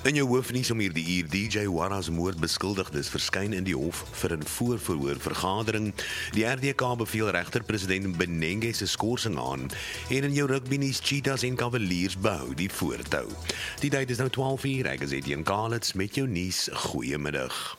In jou hoofnuus om hierdie uur, DJ Warra's moordbeskuldigdes verskyn in die hof vir 'n voorverhoorvergadering. Die RDK beveel regter-president Benenge se skorsing aan en in jou rugbynuus Cheetahs en Cavaliers behou die voortou. Die tyd is nou 12:00, ek is Etienne Kalitz met jou nuus. Goeiemiddag.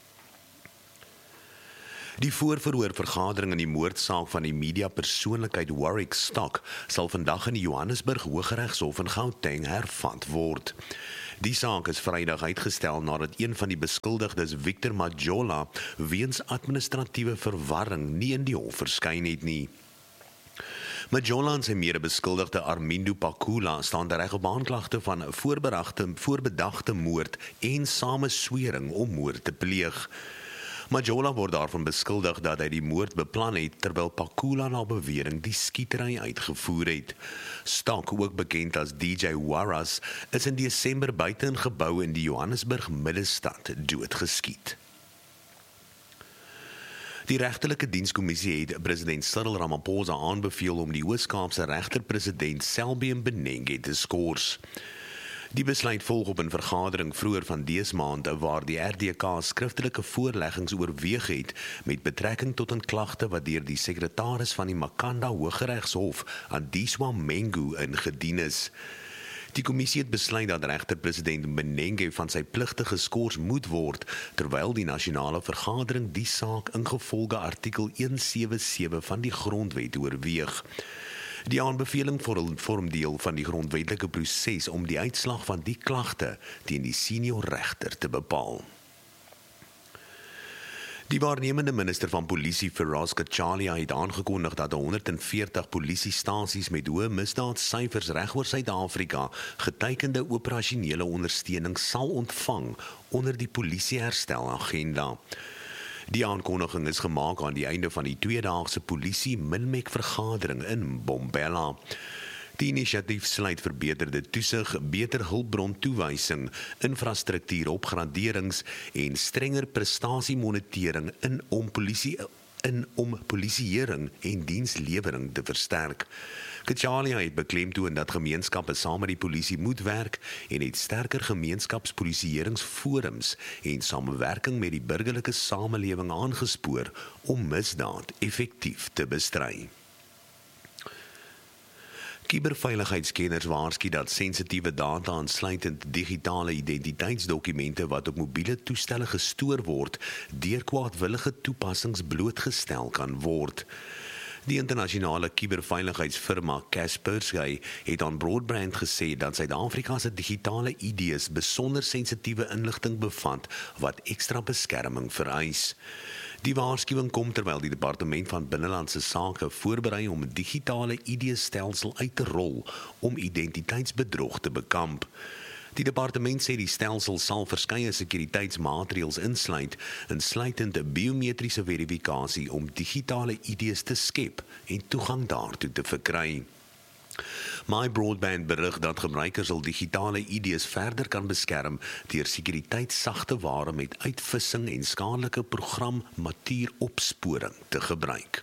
Die voorverhoorvergadering in die moordsaak van die mediapersoonlikheid Warwick Stock sal vandag in die Johannesburg Hooggeregshof in Gauteng hervat word. Die saak is Vrydag uitgestel nadat een van die beskuldigdes, Victor Majola, weens administratiewe verwarring nie in die hof verskyn het nie. Majola en sy medebeskuldigde Armindo Pakula staan reg op aanklagte van voorbedagte moord en sameswering om moord te pleeg. Majola word daarvan beskuldig dat hy die moord beplan het terwyl Pakula na bewering die skietery uitgevoer het. Stock, ook bekend as DJ Warras, is in Desember buite 'n gebou in die Johannesburg middestad doodgeskiet. Die regterlike dienskommissie het president Cyril Ramaphosa aanbeveel om die Oos-Kaapse regter-president Selby Mbenenge te skors. Die besluit volg op 'n vergadering vroeër van dese maand waar die RDK skriftelike voorleggings oorweeg het met betrekking tot 'n klagte wat deur die sekretaris van die Makanda Hooggeregshof, Andiswa Mengu, ingedien is. Die kommissie het besluit dat regter-president Mbenenge van sy pligte geskort moet word, terwyl die nasionale vergadering die saak ingevolge artikel 177 van die grondwet oorweeg. Die aanbeveling vorm deel van die grondwetlike proses om die uitslag van die klagte teen die senior regter te bepaal. Die waarnemende minister van polisie, Firoz Kachalia, het aangekondig dat 140 polisiestasies met hoë misdaadsyfers regoor Suid-Afrika getekende operasionele ondersteuning sal ontvang onder die polisieherstelagenda. Die aankondiging is gemaak aan die einde van die tweedaagse polisie-Minmek-vergadering in Bombela. Die inisiatief sluit verbeterde toesig, beter hulpbron-toewysing, infrastruktuuropgraderings en strenger prestasiemonitering om polisieering en dienslewering te versterk. Kachalia het beklemtoon dat gemeenskappe saam met die polisie moet werk en het sterker gemeenskapspolisieeringsforums en samewerking met die burgerlike samelewing aangespoor om misdaad effektief te bestry. Kuberveiligheidskenners waarsku dat sensitiewe data insluitend digitale identiteitsdokumente wat op mobiele toestelle gestoor word, deur kwaadwillige toepassings blootgestel kan word. Die internasionale kuberveiligheidsfirma Kaspersky het aan Broadband gesê dat Suid-Afrika se digitale ID's besonder sensitiewe inligting bevat wat ekstra beskerming vereis. Die waarskuwing kom terwyl die Departement van Binnelandse Sake voorberei om 'n digitale ID-stelsel uit te rol om identiteitsbedrog te bekamp. Die departement sê die stelsel sal verskeie sekuriteitsmaatreëls insluitend biometriese verifikasie om digitale ID's te skep en toegang daartoe te verkry. MyBroadband berig dat gebruikers al digitale ID's verder kan beskerm deur sekuriteitssagte ware met uitvissing en skadelike programmatuuropsporing te gebruik.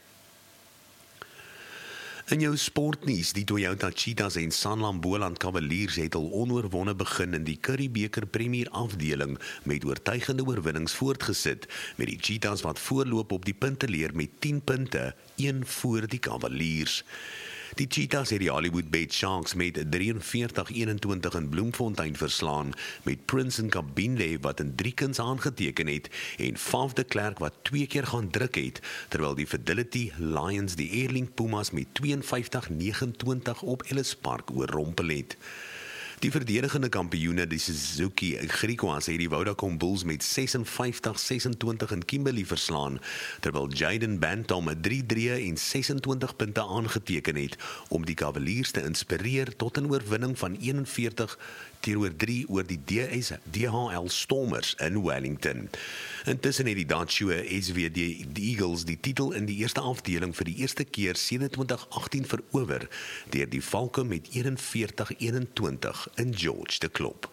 In jou sportnuus, die Toyota Cheetahs en Sanlam Boland Cavaliers het al onoorwonde begin in die Currie-beker Premier afdeling met oortuigende oorwinnings voortgesit, met die Cheetahs wat voorloop op die punteleer met 10 punte, 1 voor die Cavaliers. Die Cheetahs het die Hollywood Bad Sharks met 43-21 in Bloemfontein verslaan, met Prince en Kabinde wat in 3 kuns aangeteken het en Faf de Klerk wat 2 keer gaan druk het, terwyl die Fidelity Lions die Airlink Pumas met 52-29 op Ellis Park oorrompel het. Die verdedigende kampioene, die Suzuki Griquas, het die Vodacom Bulls met 56-26 in Kimberley verslaan, terwyl Jaden Bantam 3-3 en 26 punte aangeteken het om die Cavaliers te inspireer tot 'n oorwinning van 41-3 oor die DHL Stormers in Wellington. Intussen het die Dutch SVD Eagles die titel in die eerste afdeling vir die eerste keer 27-18 verower deur die Valke met 41-21 in George te klop.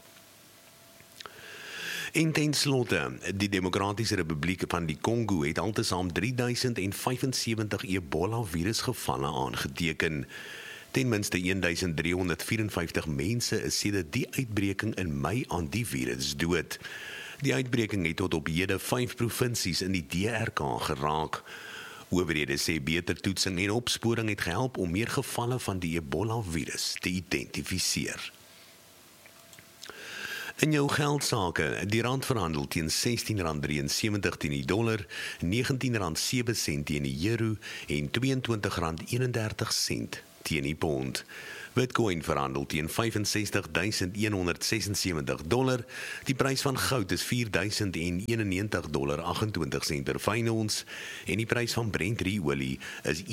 En ten slotte, die Demokratiese Republiek van die Kongo het altesaam 3075 Ebola-virusgevalle aangeteken. Ten minste 1354 mense is sedert die uitbreking in Mei aan die virus dood. Die uitbreking het tot op hede 5 provinsies in die DRK geraak. Owerhede sê beter toetsing en opsporing het gehelp om meer gevalle van die Ebola-virus te identifiseer. In jou geldsake, die rand verhandel teen R16.73 teen die dollar, R19.07 teen die euro en R22.31 teen die pond. Bitcoin verhandel teen $65.176. Die prys van goud is $4.091.28 per fyn ons en die prys van Brent olie is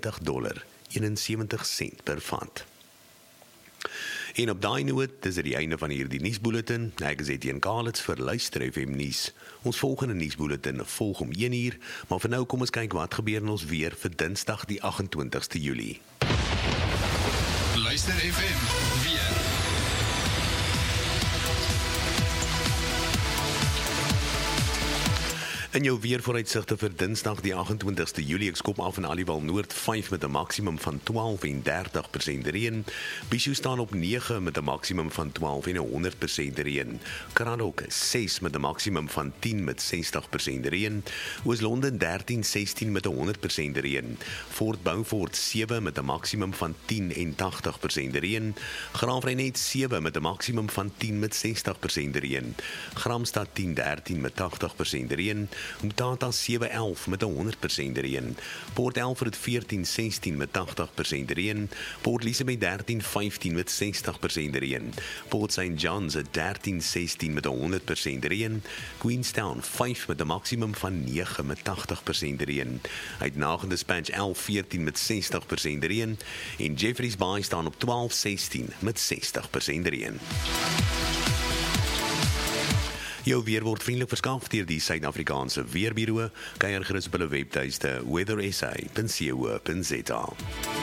$91.71 per vat. En op daai noot, dis die einde van hierdie nuusbulletin. Ek is Etienne Kalitz vir Luister FM nuus. Ons volgende nuusbulletin volg om 1:00, maar vir nou kom ons kyk wat gebeur in ons weer vir Dinsdag die 28ste Julie. Luister FM weer. In jou weervooruitsigte vir Dinsdag die 28ste Julie, ek skop af in Aliwal Noord 5 met 'n maksimum van 12 en 30% reën. Bishu staan op 9 met 'n maksimum van 12 en 100% reën. Karadok 6 met 'n maksimum van 10 met 60% reën. Oos-London 13-16 met 100% reën. Fort Beaufort 7 met 'n maksimum van 10 en 80% reën. Graafrenet 7 met 'n maksimum van 10 met 60% reën. Gramstad 10-13 met 80% reën. Umtata 7-11 met 100% reën. Port Elfrid 14-16 met 80% reën. Port Elizabeth 13-15 met 60% reën. Port St. John's 13-16 met 100% reën. Queenstown 5 met 'n maksimum van 9 met 80% reën. Uitnagende Dispatch 11-14 met 60% reën. En Jeffreys Bay staan op 12-16 met 60% reën. Jou weer word vriendelik verskaf deur die Suid-Afrikaanse Weerbureau. Kyk gerus op hulle webtuiste weathersa.co.za.